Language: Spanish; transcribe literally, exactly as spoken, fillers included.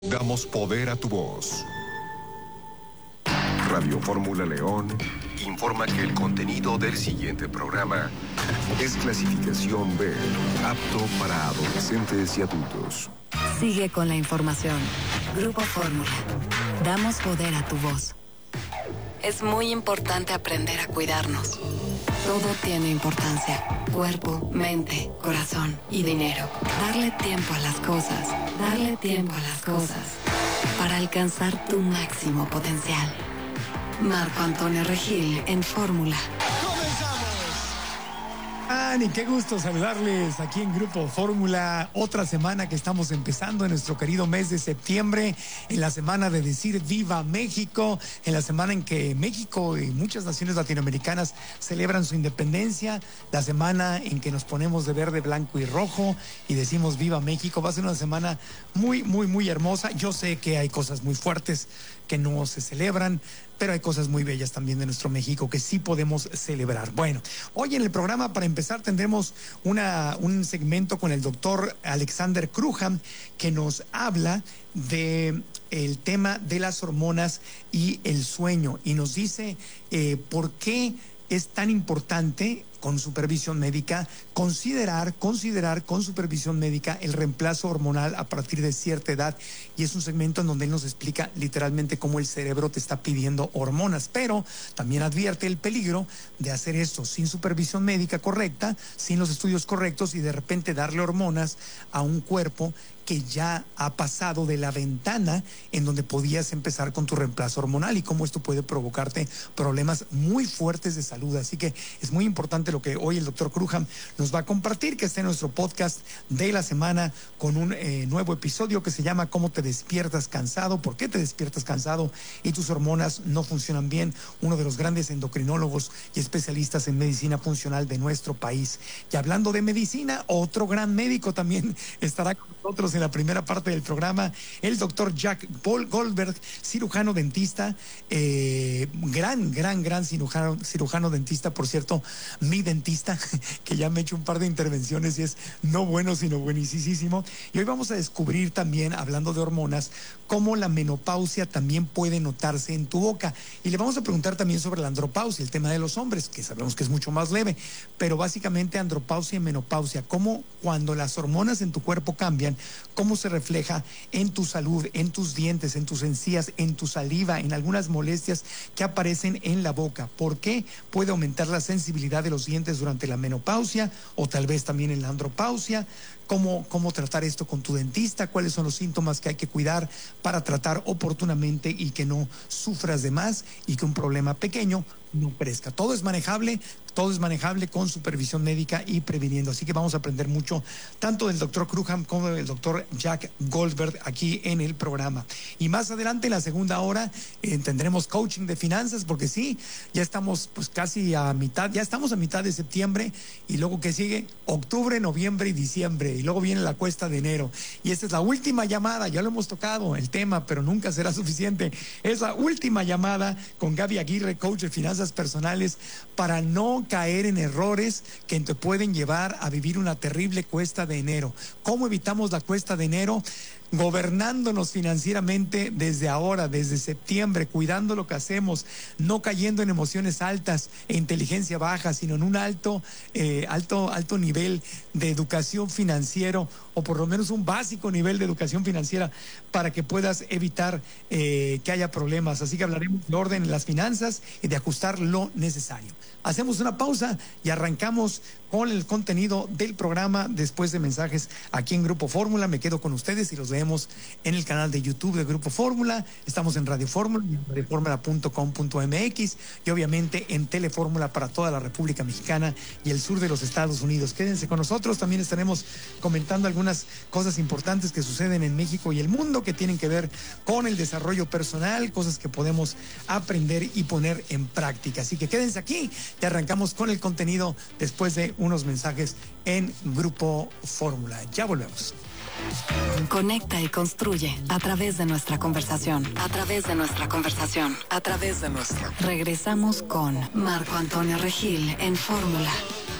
Damos poder a tu voz. Radio Fórmula León informa que el contenido del siguiente programa es clasificación B, apto para adolescentes y adultos. Sigue con la información. Grupo Fórmula. Damos poder a tu voz. Es muy importante aprender a cuidarnos. Todo tiene importancia. Cuerpo, mente, corazón y dinero. Darle tiempo a las cosas. Darle tiempo a las cosas. Para alcanzar tu máximo potencial. Marco Antonio Regil en Fórmula. Y qué gusto saludarles aquí en Grupo Fórmula. Otra semana que estamos empezando en nuestro querido mes de septiembre, en la semana de decir Viva México, en la semana en que México y muchas naciones latinoamericanas celebran su independencia, la semana en que nos ponemos de verde, blanco y rojo y decimos Viva México. Va a ser una semana muy, muy, muy hermosa. Yo sé que hay cosas muy fuertes que no se celebran, pero hay cosas muy bellas también de nuestro México que sí podemos celebrar. Bueno, hoy en el programa, para empezar, tendremos una, un segmento con el doctor Alexander Krughan, que nos habla de el tema de las hormonas y el sueño, y nos dice eh, por qué es tan importante, con supervisión médica, considerar, considerar con supervisión médica el reemplazo hormonal a partir de cierta edad. Y es un segmento en donde él nos explica literalmente cómo el cerebro te está pidiendo hormonas, pero también advierte el peligro de hacer esto sin supervisión médica correcta, sin los estudios correctos, y de repente darle hormonas a un cuerpo que ya ha pasado de la ventana en donde podías empezar con tu reemplazo hormonal, y cómo esto puede provocarte problemas muy fuertes de salud. Así que es muy importante lo que hoy el doctor Krughan nos va a compartir, que está en nuestro podcast de la semana con un eh, nuevo episodio que se llama ¿Cómo te despiertas cansado? ¿Por qué te despiertas cansado y tus hormonas no funcionan bien? Uno de los grandes endocrinólogos y especialistas en medicina funcional de nuestro país. Y hablando de medicina, otro gran médico también estará con nosotros en la primera parte del programa, el doctor Jack Goldberg, cirujano dentista, eh, gran, gran, gran cirujano, cirujano dentista, por cierto, mi dentista, que ya me he hecho un par de intervenciones y es no bueno, sino buenísimo. Y hoy vamos a descubrir también, hablando de hormonas, cómo la menopausia también puede notarse en tu boca. Y le vamos a preguntar también sobre la andropausia, el tema de los hombres, que sabemos que es mucho más leve, pero básicamente andropausia y menopausia, cómo cuando las hormonas en tu cuerpo cambian, cómo se refleja en tu salud, en tus dientes, en tus encías, en tu saliva, en algunas molestias que aparecen en la boca. ¿Por qué puede aumentar la sensibilidad de los dientes durante la menopausia o tal vez también en la andropausia? ¿Cómo, cómo tratar esto con tu dentista? ¿Cuáles son los síntomas que hay que cuidar para tratar oportunamente y que no sufras de más y que un problema pequeño no crezca? Todo es manejable, todo es manejable con supervisión médica y previniendo. Así que vamos a aprender mucho, tanto del doctor Krughan como del doctor Jack Goldberg aquí en el programa. Y más adelante, en la segunda hora, eh, tendremos coaching de finanzas, porque sí, ya estamos pues casi a mitad, ya estamos a mitad de septiembre, y luego que sigue octubre, noviembre y diciembre, y luego viene la cuesta de enero. Y esta es la última llamada, ya lo hemos tocado el tema, pero nunca será suficiente. Es la última llamada con Gaby Aguirre, coach de finanzas personales, para no caer en errores que te pueden llevar a vivir una terrible cuesta de enero. ¿Cómo evitamos la cuesta de enero? Gobernándonos financieramente desde ahora, desde septiembre, cuidando lo que hacemos, no cayendo en emociones altas e inteligencia baja, sino en un alto, eh, alto, alto nivel de educación financiero, o por lo menos un básico nivel de educación financiera, para que puedas evitar eh, que haya problemas. Así que hablaremos de orden en las finanzas y de ajustar lo necesario. Hacemos una pausa y arrancamos con el contenido del programa después de mensajes aquí en Grupo Fórmula. Me quedo con ustedes y los vemos en el canal de YouTube de Grupo Fórmula. Estamos en Radio Fórmula, en radio fórmula punto com punto m x, y obviamente en Telefórmula para toda la República Mexicana y el sur de los Estados Unidos. Quédense con nosotros, también estaremos comentando algunas cosas importantes que suceden en México y el mundo, que tienen que ver con el desarrollo personal, cosas que podemos aprender y poner en práctica. Así que quédense aquí y arrancamos con el contenido después de unos mensajes en Grupo Fórmula. Ya volvemos. Conecta y construye a través de nuestra conversación, a través de nuestra conversación, a través de nuestra. Regresamos con Marco Antonio Regil en Fórmula.